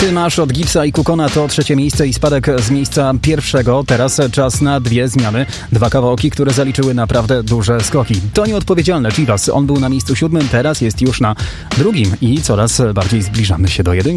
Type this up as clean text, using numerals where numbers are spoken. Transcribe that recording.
Ty masz od Gipsa i Kukona to 3. miejsce i spadek z miejsca 1. Teraz czas na 2 zmiany. 2 kawałki, które zaliczyły naprawdę duże skoki. To nieodpowiedzialne Chivas. On był na miejscu 7, teraz jest już na 2. i coraz bardziej zbliżamy się do 1.